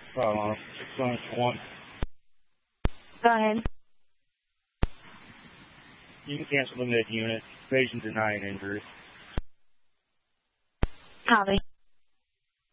601. Go ahead. You can cancel limited unit. Patient denied injury. Copy.